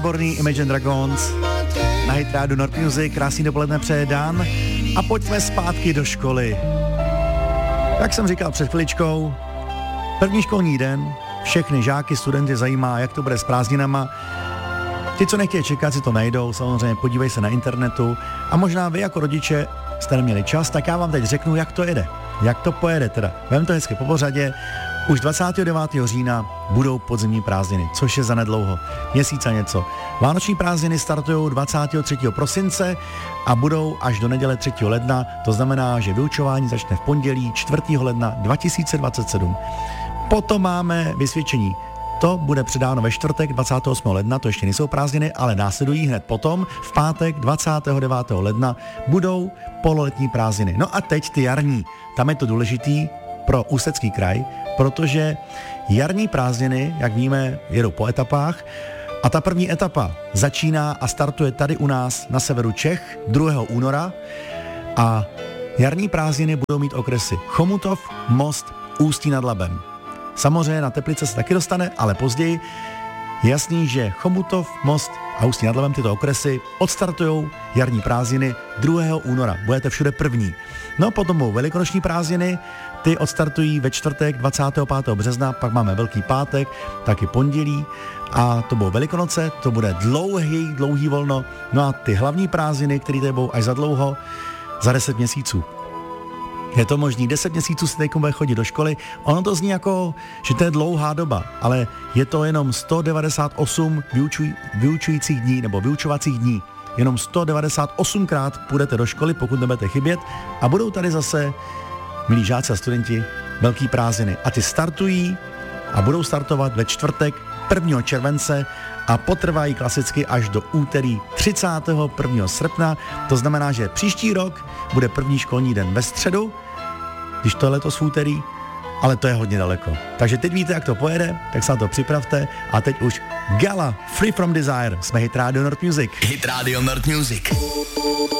výborný Imagine Dragons na Hit Radio North Music. Krásný dopoledne přeje Dan a pojďme zpátky do školy. Jak jsem říkal před chviličkou, první školní den, všechny žáky, studenty zajímá, jak to bude s prázdninama. Ti, co nechtějí čekat, si to najdou, samozřejmě podívej se na internetu a možná vy jako rodiče jste neměli čas, tak já vám teď řeknu, jak to jede. Jak to pojede teda. Vem to hezky po pořadě. Už 29. října budou podzimní prázdniny, což je zanedlouho. Měsíc a něco. Vánoční prázdniny startují 23. prosince a budou až do neděle 3. ledna. To znamená, že vyučování začne v pondělí 4. ledna 2027. Potom máme vysvědčení. To bude předáno ve čtvrtek 28. ledna, to ještě nejsou prázdniny, ale následují hned potom. V pátek 29. ledna budou pololetní prázdniny. No a teď ty jarní. Tam je to důležitý pro Ústecký kraj, protože jarní prázdniny, jak víme, jedou po etapách a ta první etapa začíná a startuje tady u nás na severu Čech 2. února a jarní prázdniny budou mít okresy Chomutov, Most, Ústí nad Labem. Samozřejmě na Teplice se taky dostane, ale později je jasný, že Chomutov, Most a Ústí nad Labem, tyto okresy odstartujou jarní prázdniny 2. února. Budete všude první. No potom budou velikonoční prázdniny, ty odstartují ve čtvrtek 25. března, pak máme Velký pátek, taky pondělí a to budou Velikonoce, to bude dlouhý volno. No a ty hlavní prázdniny, které tady budou až za dlouho, za 10 měsíců. Je to možný, 10 měsíců se teď bude chodit do školy, ono to zní jako, že to je dlouhá doba, ale je to jenom 198 vyučujících dní nebo vyučovacích dní. Jenom 198krát půjdete do školy, pokud nebudete chybět a budou tady zase, milí žáci a studenti, velký prázdniny. A ty startují a budou startovat ve čtvrtek 1. července a potrvají klasicky až do úterý 31. srpna. To znamená, že příští rok bude první školní den ve středu, když to je letos v úterý, ale to je hodně daleko. Takže teď víte, jak to pojede, tak se na to připravte a teď už Gala, Free From Desire, jsme Hit Radio North Music. Hit Radio North Music.